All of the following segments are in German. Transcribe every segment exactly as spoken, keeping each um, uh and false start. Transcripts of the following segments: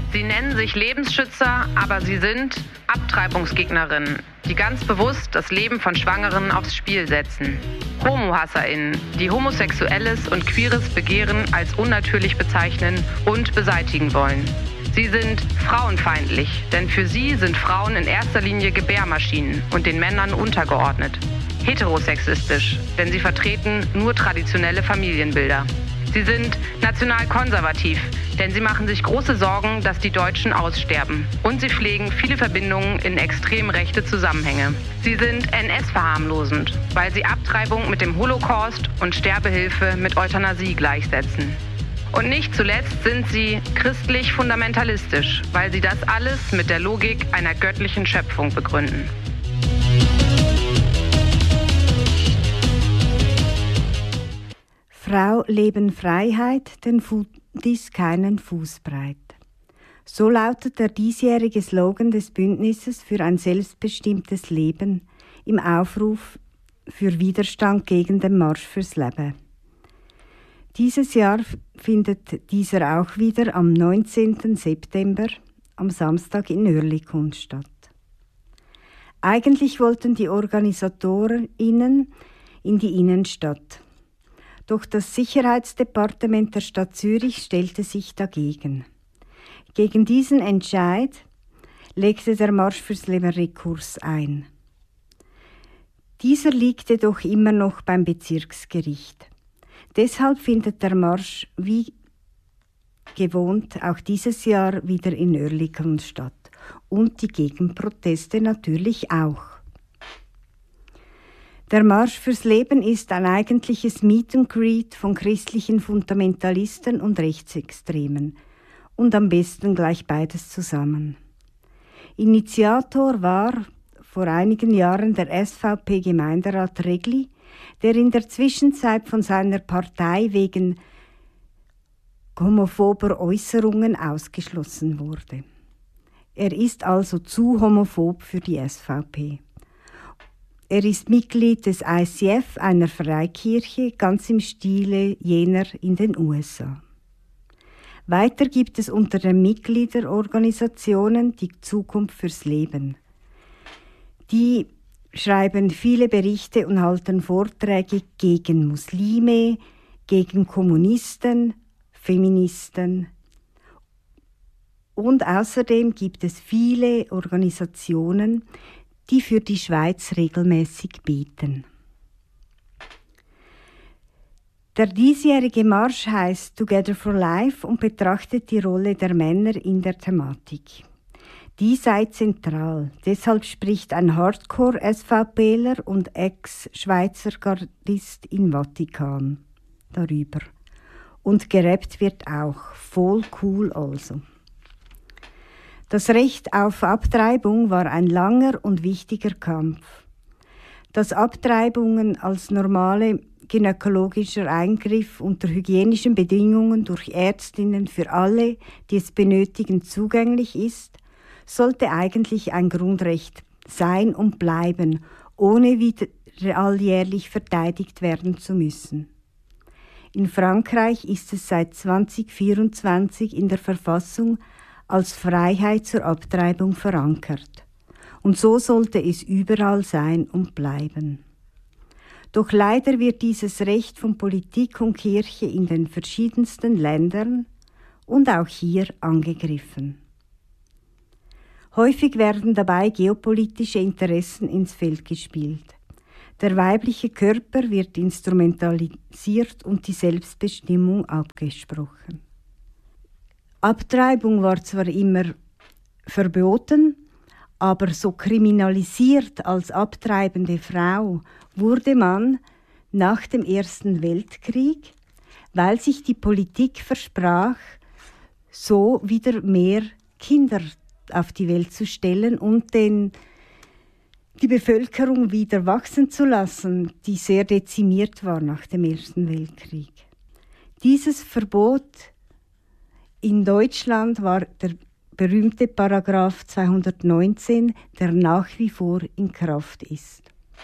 Sie nennen sich Lebensschützer, aber sie sind Abtreibungsgegnerinnen, die ganz bewusst das Leben von Schwangeren aufs Spiel setzen. HomohasserInnen, die homosexuelles und queeres Begehren als unnatürlich bezeichnen und beseitigen wollen. Sie sind frauenfeindlich, denn für sie sind Frauen in erster Linie Gebärmaschinen und den Männern untergeordnet. Heterosexistisch, denn sie vertreten nur traditionelle Familienbilder. Sie sind nationalkonservativ, denn sie machen sich große Sorgen, dass die Deutschen aussterben. Und sie pflegen viele Verbindungen in extrem rechte Zusammenhänge. Sie sind N S-verharmlosend, weil sie Abtreibung mit dem Holocaust und Sterbehilfe mit Euthanasie gleichsetzen. Und nicht zuletzt sind sie christlich fundamentalistisch, weil sie das alles mit der Logik einer göttlichen Schöpfung begründen. Frau, Leben, Freiheit, den Fundis keinen Fuß breit. So lautet der diesjährige Slogan des Bündnisses für ein selbstbestimmtes Leben im Aufruf für Widerstand gegen den Marsch fürs Leben. Dieses Jahr findet dieser auch wieder am neunzehnten September, am Samstag in Oerlikon statt. Eigentlich wollten die OrganisatorInnen in die Innenstadt. Doch das Sicherheitsdepartement der Stadt Zürich stellte sich dagegen. Gegen diesen Entscheid legte der Marsch fürs Leben Rekurs ein. Dieser liegt jedoch immer noch beim Bezirksgericht. Deshalb findet der Marsch wie gewohnt auch dieses Jahr wieder in Oerlikon statt und die Gegenproteste natürlich auch. Der Marsch fürs Leben ist ein eigentliches Meet and Greet von christlichen Fundamentalisten und Rechtsextremen und am besten gleich beides zusammen. Initiator war vor einigen Jahren der S V P-Gemeinderat Regli, der in der Zwischenzeit von seiner Partei wegen homophober Äußerungen ausgeschlossen wurde. Er ist also zu homophob für die S V P. Er ist Mitglied des I C F, einer Freikirche, ganz im Stile jener in den U S A. Weiter gibt es unter den Mitgliederorganisationen die Zukunft fürs Leben. Die schreiben viele Berichte und halten Vorträge gegen Muslime, gegen Kommunisten, Feministen. Und außerdem gibt es viele Organisationen, die für die Schweiz regelmäßig beten. Der diesjährige Marsch heißt Together for Life und betrachtet die Rolle der Männer in der Thematik. Die sei zentral. Deshalb spricht ein Hardcore-SVPler und Ex-Schweizer Gardist in Vatikan darüber. Und gerappt wird auch. Voll cool also. Das Recht auf Abtreibung war ein langer und wichtiger Kampf. Dass Abtreibungen als normale gynäkologischer Eingriff unter hygienischen Bedingungen durch Ärztinnen für alle, die es benötigen, zugänglich ist, sollte eigentlich ein Grundrecht sein und bleiben, ohne wieder alljährlich verteidigt werden zu müssen. In Frankreich ist es seit zweitausendvierundzwanzig in der Verfassung als Freiheit zur Abtreibung verankert. Und so sollte es überall sein und bleiben. Doch leider wird dieses Recht von Politik und Kirche in den verschiedensten Ländern und auch hier angegriffen. Häufig werden dabei geopolitische Interessen ins Feld gespielt. Der weibliche Körper wird instrumentalisiert und die Selbstbestimmung abgesprochen. Abtreibung war zwar immer verboten, aber so kriminalisiert als abtreibende Frau wurde man nach dem Ersten Weltkrieg, weil sich die Politik versprach, so wieder mehr Kinder auf die Welt zu stellen und den, die Bevölkerung wieder wachsen zu lassen, die sehr dezimiert war nach dem Ersten Weltkrieg. Dieses Verbot in Deutschland war der berühmte Paragraph zweihundertneunzehn, der nach wie vor in Kraft ist.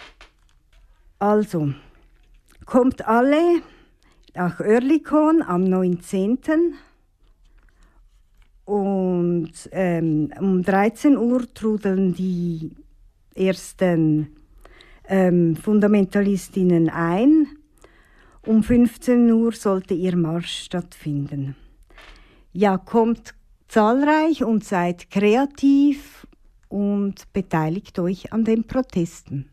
Also, kommt alle nach Oerlikon am neunzehnten und Und ähm, um dreizehn Uhr trudeln die ersten ähm, Fundamentalistinnen ein. Um fünfzehn Uhr sollte ihr Marsch stattfinden. Ja, kommt zahlreich und seid kreativ und beteiligt euch an den Protesten.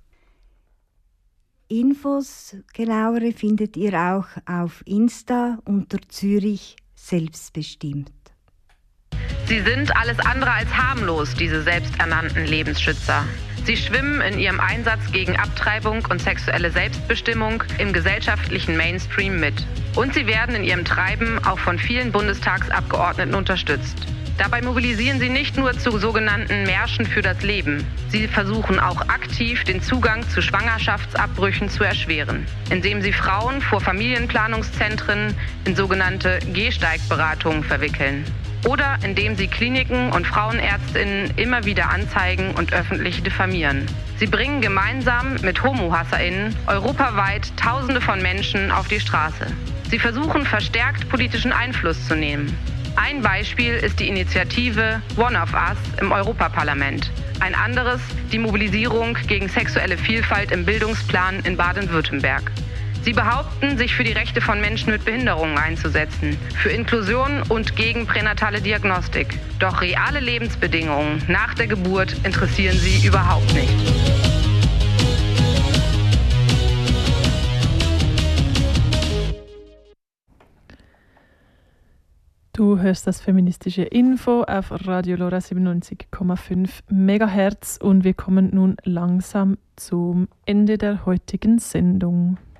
Infos, genauere, findet ihr auch auf Insta unter Zürich selbstbestimmt. Sie sind alles andere als harmlos, diese selbsternannten Lebensschützer. Sie schwimmen in ihrem Einsatz gegen Abtreibung und sexuelle Selbstbestimmung im gesellschaftlichen Mainstream mit. Und sie werden in ihrem Treiben auch von vielen Bundestagsabgeordneten unterstützt. Dabei mobilisieren sie nicht nur zu sogenannten Märschen für das Leben. Sie versuchen auch aktiv, den Zugang zu Schwangerschaftsabbrüchen zu erschweren, indem sie Frauen vor Familienplanungszentren in sogenannte Gehsteigberatungen verwickeln. Oder indem sie Kliniken und Frauenärztinnen immer wieder anzeigen und öffentlich diffamieren. Sie bringen gemeinsam mit HomohasserInnen europaweit Tausende von Menschen auf die Straße. Sie versuchen verstärkt politischen Einfluss zu nehmen. Ein Beispiel ist die Initiative One of Us im Europaparlament. Ein anderes die Mobilisierung gegen sexuelle Vielfalt im Bildungsplan in Baden-Württemberg. Sie behaupten, sich für die Rechte von Menschen mit Behinderungen einzusetzen, für Inklusion und gegen pränatale Diagnostik. Doch reale Lebensbedingungen nach der Geburt interessieren sie überhaupt nicht. Du hörst das feministische Info auf Radio Lora siebenundneunzig Komma fünf Megahertz und wir kommen nun langsam zum Ende der heutigen Sendung.